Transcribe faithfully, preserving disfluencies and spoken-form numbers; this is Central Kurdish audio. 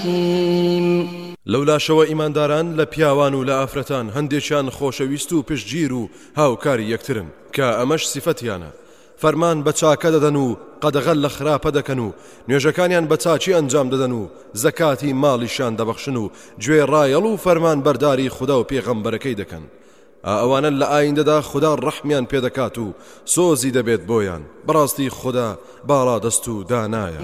حكيم. لولا شەوە ئیمانداران لە پیاوان و لە ئافرەتان هەندێکیان خۆشەویست و پشتگیر و هاوکاری یەکترن کە ئەمەش سیفەتیانە. فەرمان بە چاکە دەدەن و قەدەغەل لە خراپە دەکەن و نوێژەکانیان بە چاچی ئەنجام دەدەن و زەکاتی ماڵیشان دەبەخشن و گوێ ڕایەڵ و فەرمان بەرداری خوددا و پێغەمبەرەکەی دەکەن. ئەوانە لە ئایندەدا خوددا ڕەحمیان پێدەکات و سۆزی دەبێت بۆیان. بەڕاستی خوددا باڵا دەست و دانایە.